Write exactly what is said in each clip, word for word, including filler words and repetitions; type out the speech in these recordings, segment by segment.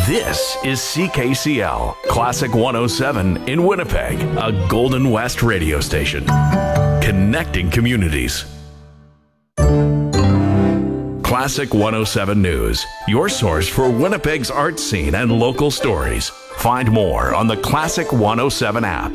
This is C K C L, Classic one oh seven in Winnipeg, a Golden West radio station. Connecting communities. Classic one oh seven News, your source for Winnipeg's art scene and local stories. Find more on the Classic one oh seven app.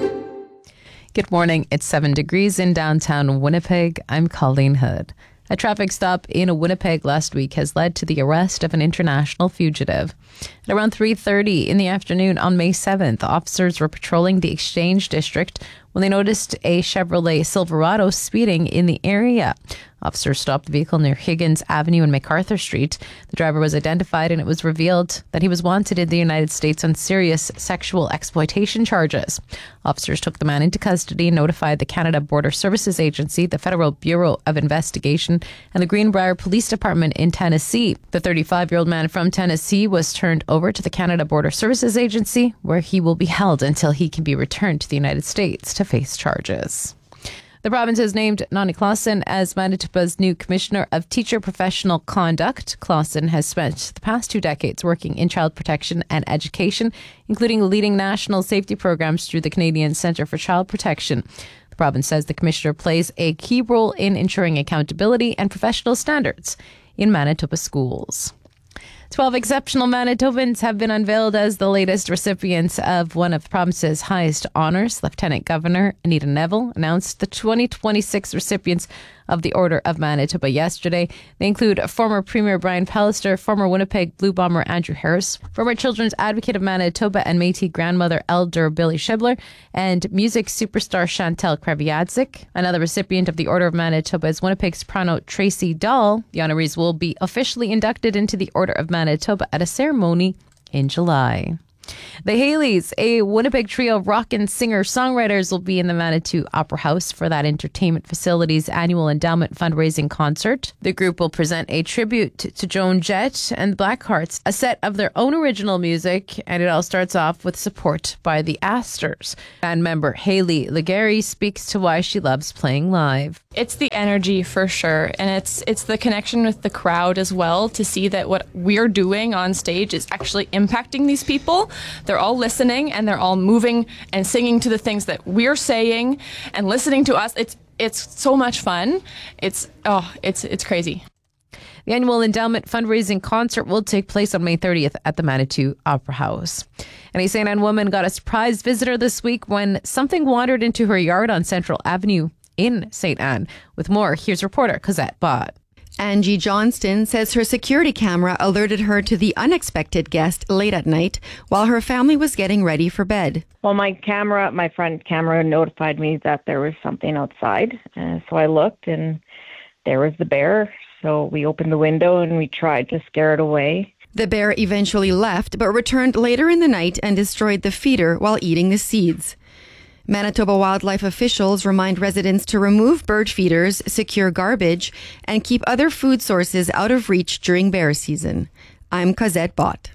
Good morning. It's seven degrees in downtown Winnipeg. I'm Colleen Hood. A traffic stop in Winnipeg last week has led to the arrest of an international fugitive. At around three thirty in the afternoon on May seventh, officers were patrolling the Exchange District when they noticed a Chevrolet Silverado speeding in the area. Officers stopped the vehicle near Higgins Avenue and MacArthur Street. The driver was identified and it was revealed that he was wanted in the United States on serious sexual exploitation charges. Officers took the man into custody and notified the Canada Border Services Agency, the Federal Bureau of Investigation, and the Greenbrier Police Department in Tennessee. The thirty-five-year-old man from Tennessee was turned over to the Canada Border Services Agency, where he will be held until he can be returned to the United States to face charges. The province has named Nani Clausen as Manitoba's new Commissioner of Teacher Professional Conduct. Clausen has spent the past two decades working in child protection and education, including leading national safety programs through the Canadian Centre for Child Protection. The province says the commissioner plays a key role in ensuring accountability and professional standards in Manitoba schools. Twelve exceptional Manitobans have been unveiled as the latest recipients of one of the province's highest honours. Lieutenant Governor Anita Neville announced the twenty twenty-six recipients of the Order of Manitoba yesterday. They include former Premier Brian Pallister, former Winnipeg Blue Bomber Andrew Harris, former Children's Advocate of Manitoba and Métis grandmother Elder Billy Shibler, and music superstar Chantal Kraviadzik. Another recipient of the Order of Manitoba is Winnipeg soprano Tracy Dahl. The honorees will be officially inducted into the Order of Manitoba at a ceremony in July. The Haleys, a Winnipeg trio of rock and singer-songwriters, will be in the Manitou Opera House for that entertainment facility's annual endowment fundraising concert. The group will present a tribute to Joan Jett and the Blackhearts, a set of their own original music, and it all starts off with support by the Astors. Band member Haley Legary speaks to why she loves playing live. It's the energy for sure, and it's it's the connection with the crowd as well, to see that what we're doing on stage is actually impacting these people. They're all listening and they're all moving and singing to the things that we're saying and listening to us. It's it's so much fun. It's oh, it's it's crazy. The annual endowment fundraising concert will take place on May thirtieth at the Manitou Opera House. And a Saint Anne woman got a surprise visitor this week when something wandered into her yard on Central Avenue in Saint Anne. With more, here's reporter Cosette Bott. Angie Johnston says her security camera alerted her to the unexpected guest late at night while her family was getting ready for bed. Well, my camera, my front camera notified me that there was something outside. Uh, so I looked and there was the bear. So we opened the window and we tried to scare it away. The bear eventually left but returned later in the night and destroyed the feeder while eating the seeds. Manitoba wildlife officials remind residents to remove bird feeders, secure garbage, and keep other food sources out of reach during bear season. I'm Cosette Bott.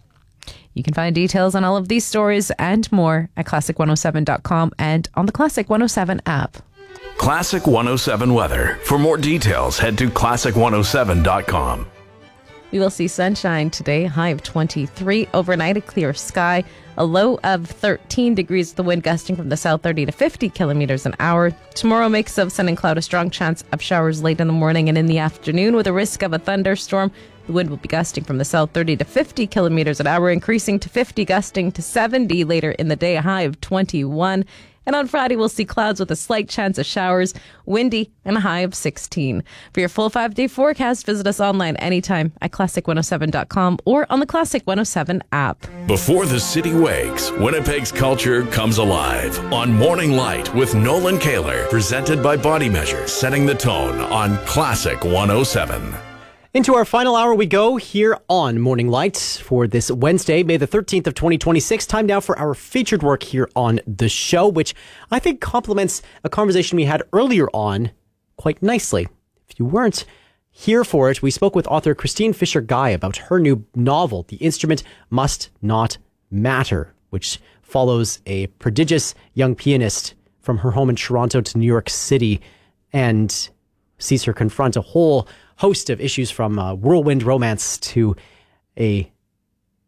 You can find details on all of these stories and more at classic one oh seven dot com and on the Classic one oh seven app. Classic one oh seven weather. For more details, head to classic one oh seven dot com. We will see sunshine today, high of twenty-three. Overnight, a clear sky, a low of thirteen degrees, the wind gusting from the south thirty to fifty kilometers an hour. Tomorrow, mix of sun and cloud, a strong chance of showers late in the morning and in the afternoon with a risk of a thunderstorm. The wind will be gusting from the south thirty to fifty kilometers an hour, increasing to fifty, gusting to seventy later in the day, a high of twenty-one. And on Friday, we'll see clouds with a slight chance of showers, windy, and a high of sixteen. For your full five-day forecast, visit us online anytime at classic one oh seven dot com or on the Classic one oh seven app. Before the city wakes, Winnipeg's culture comes alive on Morning Light with Nolan Kaler, presented by Body Measure, setting the tone on Classic one oh seven. Into our final hour we go here on Morning Light for this Wednesday, May the thirteenth of twenty twenty-six. Time now for our featured work here on the show, which I think complements a conversation we had earlier on quite nicely. If you weren't here for it, we spoke with author Christine Fisher-Guy about her new novel, The Instrument Must Not Matter, which follows a prodigious young pianist from her home in Toronto to New York City and sees her confront a whole host of issues from uh, whirlwind romance to a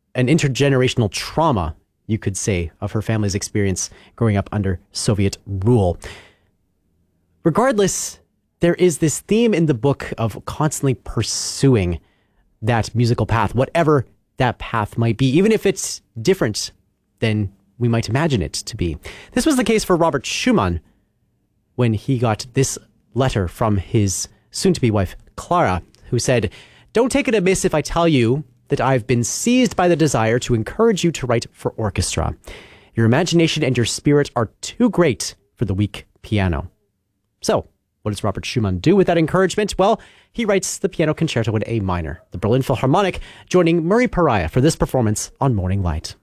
an intergenerational trauma, you could say, of her family's experience growing up under Soviet rule. Regardless, there is this theme in the book of constantly pursuing that musical path, whatever that path might be, even if it's different than we might imagine it to be. This was the case for Robert Schumann when he got this letter from his soon-to-be wife, Clara, who said, "Don't take it amiss if I tell you that I've been seized by the desire to encourage you to write for orchestra. Your imagination and your spirit are too great for the weak piano." So, what does Robert Schumann do with that encouragement? Well, he writes the Piano Concerto in A minor, the Berlin Philharmonic joining Murray Pariah for this performance on Morning Light.